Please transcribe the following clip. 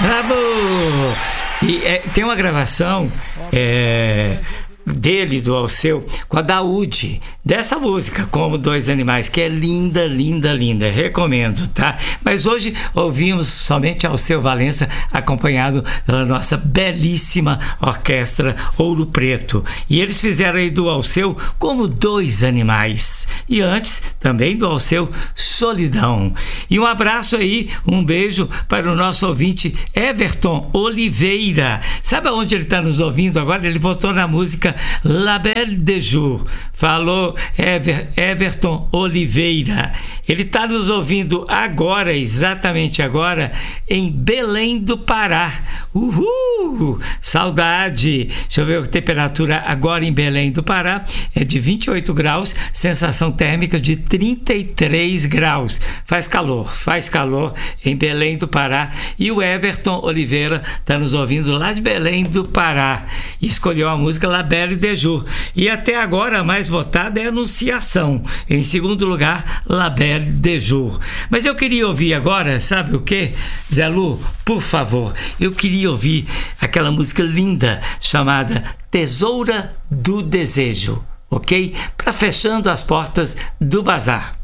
Bravo! E tem uma gravação dele, do Alceu, com a Daúde, dessa música, Como Dois Animais, que é linda, linda, linda, recomendo, tá? Mas hoje ouvimos somente Alceu Valença, acompanhado pela nossa belíssima orquestra Ouro Preto, e eles fizeram aí do Alceu Como Dois Animais, e antes também do Alceu Solidão. E um abraço aí, um beijo para o nosso ouvinte Everton Oliveira. Sabe aonde ele está nos ouvindo agora? Ele votou na música La Belle de Jour. Falou Everton Oliveira. Ele está nos ouvindo agora, exatamente agora, em Belém do Pará. Uhul! Saudade! Deixa eu ver a temperatura agora em Belém do Pará. É de 28 graus, sensação térmica de 33 graus. Faz calor em Belém do Pará. E o Everton Oliveira está nos ouvindo lá de Belém do Pará. Escolheu a música La Belle de Jour. E até agora a mais votada é Anunciação. Em segundo lugar, La Belle de Jour. Mas eu queria ouvir agora, sabe o quê? Zé Lu, por favor, eu queria ouvir aquela música linda chamada Tesoura do Desejo, ok? Para Fechando as Portas do Bazar.